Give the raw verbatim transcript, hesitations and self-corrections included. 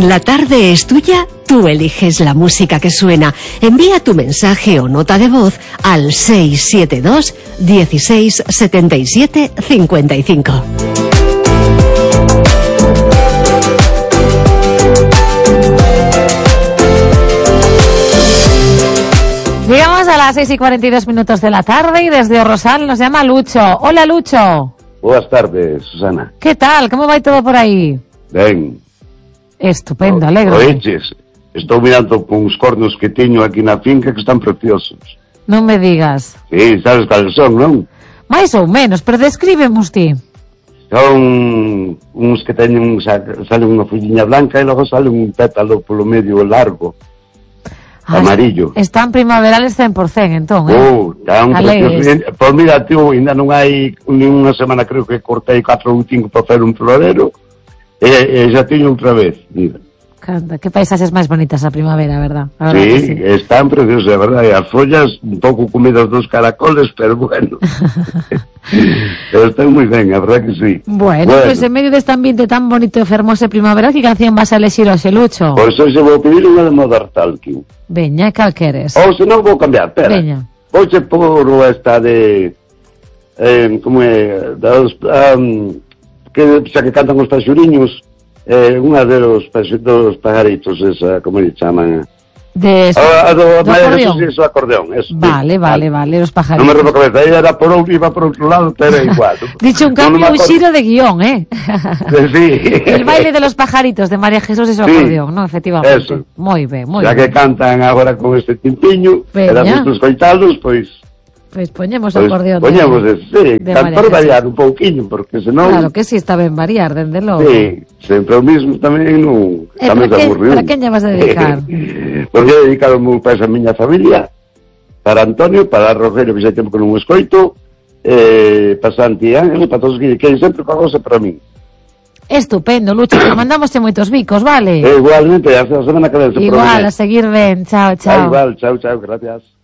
La tarde es tuya, tú eliges la música que suena. Envía tu mensaje o nota de voz al seis siete dos, dieciséis, setenta y siete, cincuenta y cinco. Llegamos a las seis y cuarenta y dos minutos de la tarde y desde Orrosal nos llama Lucho. Hola, Lucho. Buenas tardes, Susana. ¿Qué tal? ¿Cómo va todo por aí? Ben. Estupendo, alegro. Oiches, estou mirando con uns cornos que teño aquí na finca que están preciosos. Non me digas. Sí, sabes cales son, non? Mais ou menos, pero descríbemos ti. Son uns que teñen, sale unha folliña blanca e logo sale un pétalo polo medio largo, ah, amarillo. Están primaverales cen por cen, entón, eh? Oh, tan preciosos. Pois mira, tío, ainda non hai ninguna semana, creo que cortei catro ou cinco para facer un florero. E, e xa teño outra vez, mira. Canta, que paisaxes máis bonitas a primavera, verdad? A verdad sí, sí, están preciosas, a verdad, e as follas un pouco comidas dos caracoles, pero bueno. Pero están moi ben, a verdad que sí. Bueno, bueno, pues en medio deste ambiente tan bonito e fermoso de primavera, que canción vas a elexir hoxe, Lucho? Pois hoxe vou pedir unha de Modern Talking. Veña, cal queres? Ou se non vou cambiar, pera. Veña. Vouche por esta de... Eh, como é? Das... Um, que xa que cantan os paxuriños, eh, unha de los, dos pajaritos, esa, como lle chaman? De eso, ah, do, do acordeón. Eso, acordeón, eso. Vale, vale, vale, los pajaritos. Non me rebo cabeza, ella era por outro, iba por outro lado, pero igual. Dicho un cambio, no, no un giro de guión, ¿eh? Sí. El baile de los pajaritos de María Jesús y su sí, acordeón, ¿no? Efectivamente. Eso. Muy ben, muy ya ben. Ya que cantan agora con este timpiño, era muchos coitados, pois... Pois poñemos o acordeón. Poñemos, de, sí, de por variar un pouquiño, porque senón... Claro que sí, está ben variar, dende logo. Sí, sempre o mismo tamén non... Eh, tamén se aburriu. Para quen lle vas a dedicar? Porque he dedicado moi para esa miña familia, para Antonio, para Rogelio, que xa tempo que non o escoito, eh, para Santi Ángel, para todos que queren sempre pagosa para min. Estupendo, Lucho, te mandamos moitos bicos, vale? Eh, igualmente, hasta a semana que ven. Igual, a seguir ben, chao, chao. Ah, igual, chao, chao, gracias.